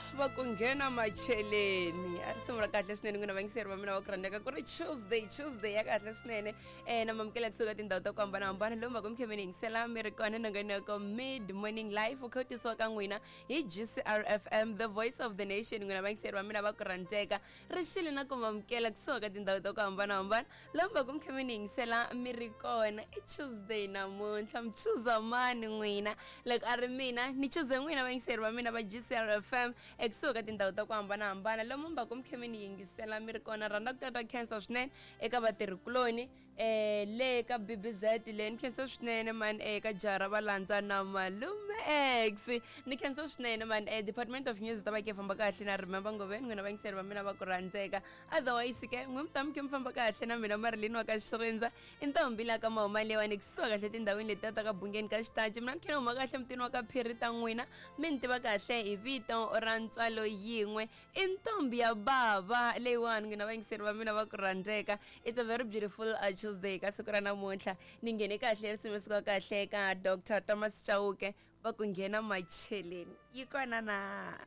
va kungena macheleni a ri sungula kahle swinene n'wina vangiseri va mina va ku rhandzeka ku ri Tuesday ya kahle swinene na mamukela kusuka tindhawu ta ku hambanahambana lomu va ku mi khe mi ni yingisela mi ri kona nanganeko mid morning live u khotisiwa ka n'wina hi GCRFM the voice of the nation n'wina vangiseri va mina va ku rhandzeka ri xile na ku mamukela kusuka ka tindhawu ta ku hambanahambana lomu va ku mi khe mi ni yingisela mi ri kona i Tuesday namuntlha mi chuza mani n'wina loko a ri mina ni chuze n'wina vangiseri va mina va GCRFM ekusuka tindhawu ta ku hambanahambana lomu mba ku mi khe mi ni yingisela mi ri kona rhandza ku tata cancer swinene eka vatirhikuloni le ka BBZ le ni khensa swinene man eka jara valandzwa na malume X ni khensa swinene man Department of News ta va ke famba kahle na remember ngoveni n'wina vangiseri va mina va ku rhandzeka otherwise ke n'wi mi ta mi khe mi famba kahle na mina Marilini wa ka Xirindza i ntombi la ka mahuma lewani kusuka kahle tindhawini leti ta ka bungeni ka xitaci mina ni khe ni huma kahle mutini wa ka phiri ta n'wina mi ni tiva kahle hi vito ra ntswalo yin'we i ntombi ya bava leyiwani n'wina vangiseri va mina va ku rhandzeka it's a very beautiful Tuesday ka siku ra namuntlha ni nghene kahle risimisiwa kahle ka Dr. Thomas Chauke va ku nghena macheleni yi kona na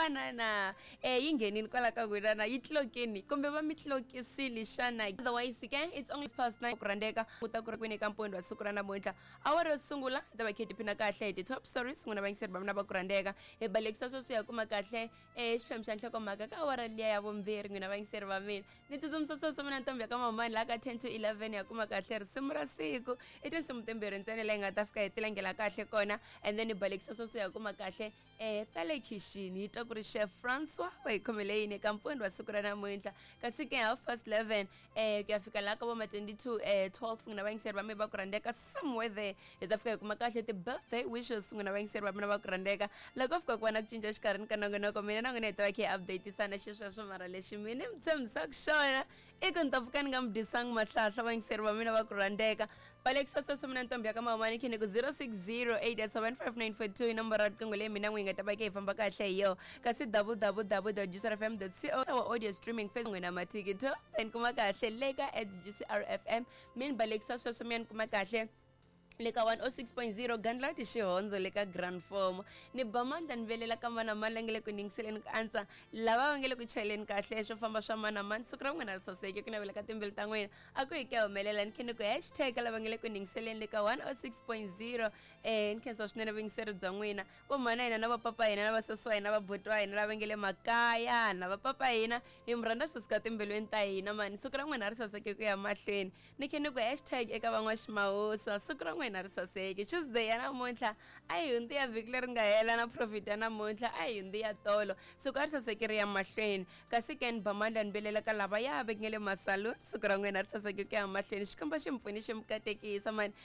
yi nghenini kwala ka n'wina na yi tlokini kumbe va mi tlokisile xana otherwise ke it's only past 9 ku rhandzeka u ta ku ri kwini ka mpundwa wa siku ra namuntlha awara yo sungula ta va khe tiphina kahle hi ti-top stories n'wina vangiseri va mina va ku rhandzeka hi balekisa sweswi ya kuma kahle xiphemu xa nhlokomhaka ka awara liya ya vumbirhi n'wina vangiseri va mina ni tsutsumisa sweswo mina ntombi ya ka mamani la ka 10 to 11 ya kuma kahle risimu ra siku i tinsimu timbirhi ntsena leyi nga ta fika hi tilengela kahle kona and then balekisa sweswo ya kuma kahle ta le khixini yi twa ku ri chef Francois wa hi khomele yini eka mpundwa wa siku ra namuntlha kasi ke 11:30 ku ya fika la ka vo ma 12 n'wina vangiseri va mina va ku rhandzeka somewhere there hi ta fika hi kuma kahle ti-birthday wishes n'wina vangiseri va mina va ku rhandzeka loko fika ku va na ku cinca xikarhini ka nongonoko mina na n'wina hi ta va khe hi updateisana xisweswo mara lexi mina mi tshembisaka xona i ku ni ta pfuka ni nga mi dyisanga mahlahla vangiseri va mina va ku rhandzeka balekisa sweswo mina ntombi ya ka mamani khini ku 0608755942 i nomboro ra riqingho leyi mina n'wi nga ta va ke hi famba kahle hi yo kasi www.gcrfm.co our audio streaming face n'wina matikito then kuma kahle le ka @gcrfm mi ni balekisa sweswo mi ya ni kuma kahle le ka 106.0 Gandlati Xihondzo le ka Grand Form ni bamanda ni velela ka mana malengele ku ningiseleni ku antswa lava va ngele ku chaleni kahle swo famba swa mana man siku ra n'wina ri saseke ku navela ka timbili ta n'wina a ku hi ke humelela ni khini ku hashtag lava ngele ku ningiseleni le ka 106.0 ni khensa swinene vingiseri bya n'wina vo mana hina na va papa hina na va sesi wa hina va buti wa hina lava ngele makaya na va papa hina hi mi rhandza swi suka timbilweni ta hina mani siku ra n'wina ri saseke ku ya mahlweni ni khini ku hashtag eka van'waximawusa siku ra n'wina ri saseke Tuesday ya namuntlha a hi hundi ya vhiki leri nga hela na profit ya namuntlha a hi hundi ya tolo siku a ri saseke ri ya mahlweni kasi ken bamanda ni velela ka lava ya vekingele masalu siku ra n'wina ri saseke ku ya mahlweni xikomba xi mi pfuni xi mi katekisa mani